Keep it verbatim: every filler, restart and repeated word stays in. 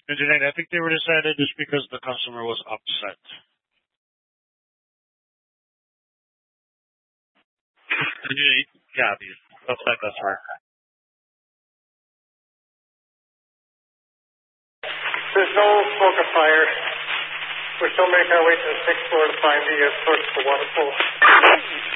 Engineer, I think they were decided just because the customer was upset. Engineer, copy. Upset customer. There's no smoke or fire. We're still making our way to the sixth floor to find the uh, source of the water flow.